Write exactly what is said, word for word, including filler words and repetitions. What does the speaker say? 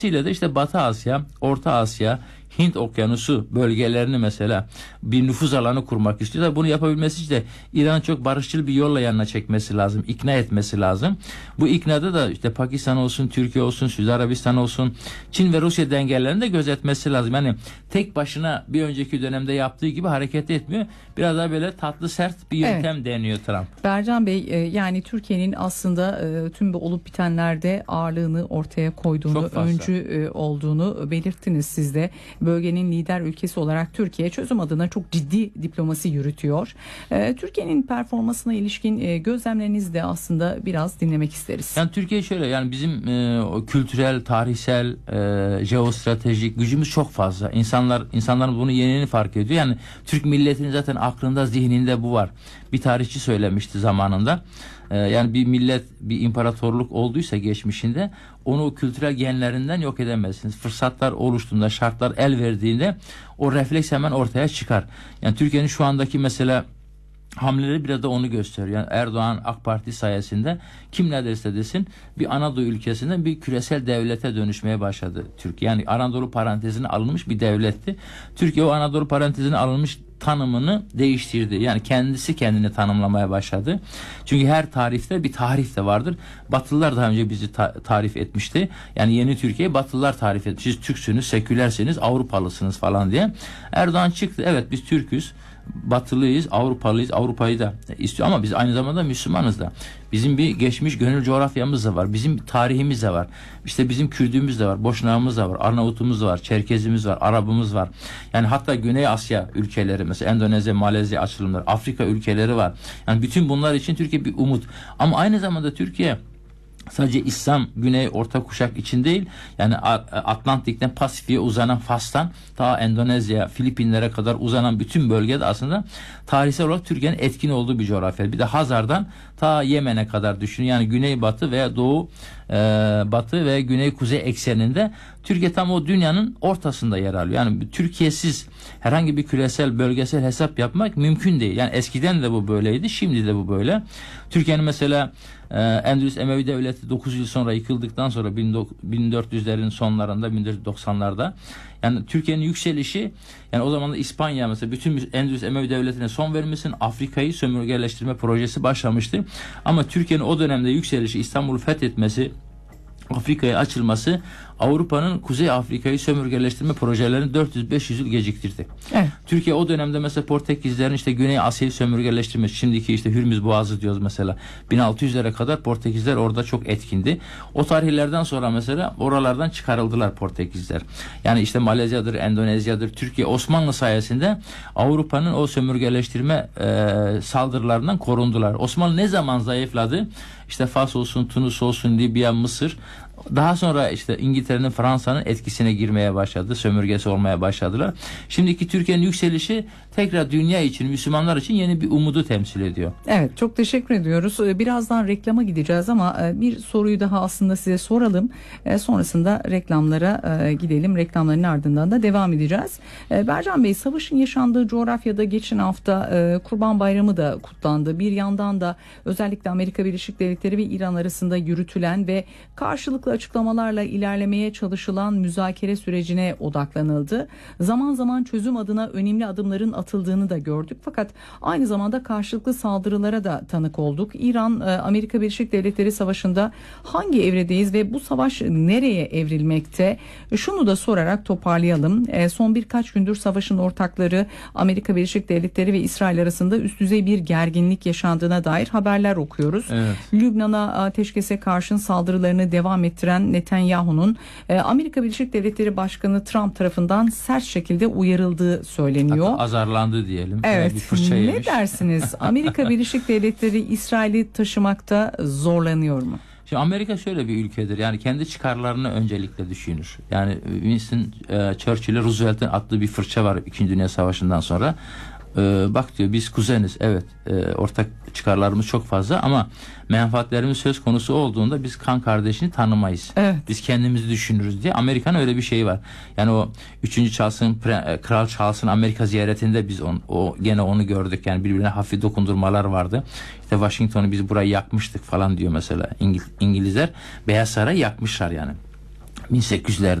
Dolayısıyla da işte Batı Asya, Orta Asya, Hint Okyanusu bölgelerini mesela bir nüfuz alanı kurmak istiyor. Bunu yapabilmesi için de İran'ı çok barışçıl bir yolla yanına çekmesi lazım, ikna etmesi lazım. Bu iknada da işte Pakistan olsun, Türkiye olsun, Suudi Arabistan olsun, Çin ve Rusya dengelerini de gözetmesi lazım. Yani tek başına bir önceki dönemde yaptığı gibi hareket etmiyor. Biraz daha böyle tatlı sert bir yöntem evet. deniyor Trump. Bercan Bey, yani Türkiye'nin aslında tüm bu olup bitenlerde ağırlığını ortaya koyduğunu, öncü olduğunu belirttiniz siz de. Bölgenin lider ülkesi olarak Türkiye çözüm adına çok ciddi diplomasi yürütüyor. Ee, Türkiye'nin performansına ilişkin e, gözlemlerinizi de aslında biraz dinlemek isteriz. Yani Türkiye şöyle, yani bizim e, o kültürel, tarihsel, e, jeostratejik gücümüz çok fazla. İnsanlar insanların bunu yeni yeni fark ediyor. Yani Türk milletinin zaten aklında, zihninde bu var. Bir tarihçi söylemişti zamanında. Yani bir millet, bir imparatorluk olduysa geçmişinde onu kültürel genlerinden yok edemezsiniz. Fırsatlar oluştuğunda, şartlar el verdiğinde o refleks hemen ortaya çıkar. Yani Türkiye'nin şu andaki mesela hamleleri biraz da onu gösteriyor. Yani Erdoğan AK Parti sayesinde kim ne derse desin bir Anadolu ülkesinden bir küresel devlete dönüşmeye başladı Türkiye. Yani Anadolu parantezine alınmış bir devletti. Türkiye o Anadolu parantezine alınmış tanımını değiştirdi. Yani kendisi kendini tanımlamaya başladı. Çünkü her tarifte bir tarif de vardır. Batılılar daha önce bizi ta- tarif etmişti. Yani yeni Türkiye'yi Batılılar tarif etmiş. Siz Türksünüz, sekülersiniz, Avrupalısınız falan diye. Erdoğan çıktı. Evet biz Türk'üz. Batılıyız, Avrupalıyız, Avrupa'yı da istiyor ama biz aynı zamanda Müslümanız da. Bizim bir geçmiş gönül coğrafyamız da var. Bizim tarihimiz de var. İşte bizim Kürdümüz de var, Boşnağımız da var, Arnavutumuz da var, Çerkezimiz var, Arabımız var. Yani hatta Güney Asya ülkeleri, mesela Endonezya, Malezya açılımları, Afrika ülkeleri var. Yani bütün bunlar için Türkiye bir umut. Ama aynı zamanda Türkiye sadece İslam, Güney, Orta Kuşak için değil, yani Atlantik'ten Pasifik'e uzanan Fas'tan ta Endonezya, Filipinlere kadar uzanan bütün bölgede aslında tarihsel olarak Türkiye'nin etkin olduğu bir coğrafya. Bir de Hazar'dan ta Yemen'e kadar düşünün. Yani Güney Batı veya Doğu e, Batı ve Güney Kuzey ekseninde Türkiye tam o dünyanın ortasında yer alıyor. Yani Türkiye'siz herhangi bir küresel, bölgesel hesap yapmak mümkün değil. Yani eskiden de bu böyleydi, şimdi de bu böyle. Türkiye'nin mesela Ee, Endülüs Emevi Devleti dokuz yıl sonra yıkıldıktan sonra bin dört yüzlerin sonlarında, bin dört yüz doksanlarda yani Türkiye'nin yükselişi, yani o zaman da İspanya mesela bütün Endülüs Emevi Devleti'ne son vermesinin Afrika'yı sömürgeleştirme projesi başlamıştı. Ama Türkiye'nin o dönemde yükselişi, İstanbul'u fethetmesi, Afrika'ya açılması Avrupa'nın Kuzey Afrika'yı sömürgeleştirme projelerini dört yüz beş yüz yıl geciktirdi. Evet. Türkiye o dönemde mesela Portekizlerin işte Güney Asya'yı sömürgeleştirmesi, şimdiki işte Hürmüz Boğazı diyoruz mesela, bin altı yüzlere kadar Portekizler orada çok etkindi. O tarihlerden sonra mesela oralardan çıkarıldılar Portekizler. Yani işte Malezya'dır, Endonezya'dır, Türkiye Osmanlı sayesinde Avrupa'nın o sömürgeleştirme e, saldırılarından korundular. Osmanlı ne zaman zayıfladı? İşte Fas olsun, Tunus olsun, Libya, Mısır. Daha sonra işte İngiltere'nin, Fransa'nın etkisine girmeye başladı. Sömürgesi olmaya başladılar. Şimdiki Türkiye'nin yükselişi tekrar dünya için, Müslümanlar için yeni bir umudu temsil ediyor. Evet, çok teşekkür ediyoruz. Birazdan reklama gideceğiz ama bir soruyu daha aslında size soralım. Sonrasında reklamlara gidelim. Reklamların ardından da devam edeceğiz. Bercan Bey, savaşın yaşandığı coğrafyada geçen hafta Kurban Bayramı da kutlandı. Bir yandan da özellikle Amerika Birleşik Devletleri ve İran arasında yürütülen ve karşılıklı açıklamalarla ilerlemeye çalışılan müzakere sürecine odaklanıldı. Zaman zaman çözüm adına önemli adımların atıldığını da gördük. Fakat aynı zamanda karşılıklı saldırılara da tanık olduk. İran, Amerika Birleşik Devletleri savaşında hangi evredeyiz ve bu savaş nereye evrilmekte? Şunu da sorarak toparlayalım. Son birkaç gündür savaşın ortakları Amerika Birleşik Devletleri ve İsrail arasında üst düzey bir gerginlik yaşandığına dair haberler okuyoruz. Evet. Lübnan'a ateşkese karşın saldırılarını devam ettiren Netanyahu'nun Amerika Birleşik Devletleri Başkanı Trump tarafından sert şekilde uyarıldığı söyleniyor. Hatta azarlandı diyelim. Evet. Bir fırça yemiş. Ne dersiniz? Amerika Birleşik Devletleri İsrail'i taşımakta zorlanıyor mu? Şimdi Amerika şöyle bir ülkedir. Yani kendi çıkarlarını öncelikle düşünür. Yani Winston Churchill'e Roosevelt'in attığı bir fırça var İkinci Dünya Savaşı'ndan sonra. Ee, bak diyor, biz kuzeniz, evet, e, ortak çıkarlarımız çok fazla ama menfaatlerimiz söz konusu olduğunda biz kan kardeşini tanımayız. Evet. Biz kendimizi düşünürüz diye. Amerika'nın öyle bir şeyi var. Yani o üçüncü Charles'ın, Kral Charles'ın Amerika ziyaretinde biz on, o gene onu gördük. Yani birbirine hafif dokundurmalar vardı. İşte Washington'u biz burayı yakmıştık falan diyor mesela İngil, İngilizler. Beyaz Sarayı yakmışlar yani. bin sekiz yüzlerde